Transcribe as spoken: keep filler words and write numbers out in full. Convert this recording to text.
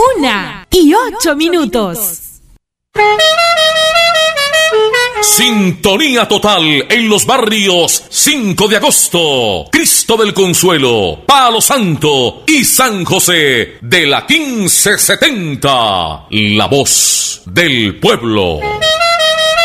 Una y ocho minutos. Sintonía total en los barrios cinco de agosto, Cristo del Consuelo, Palo Santo y San José de la quince setenta. La voz del pueblo.